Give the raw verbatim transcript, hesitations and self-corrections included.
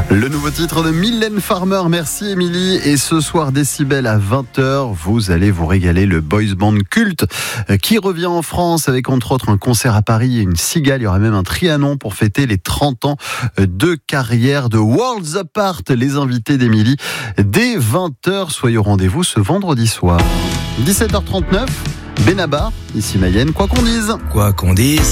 Le nouveau titre de Mylène Farmer, merci Émilie. Et ce soir, Décibel à vingt heures, vous allez vous régaler. Le boys band culte qui revient en France avec entre autres un concert à Paris et une cigale. Il y aura même un Trianon pour fêter les trente ans de carrière de Worlds Apart. Les invités d'Émilie dès vingt heures. Soyez au rendez-vous ce vendredi soir. dix-sept heures trente-neuf, Benabar, ici Mayenne, quoi qu'on dise. Quoi qu'on dise.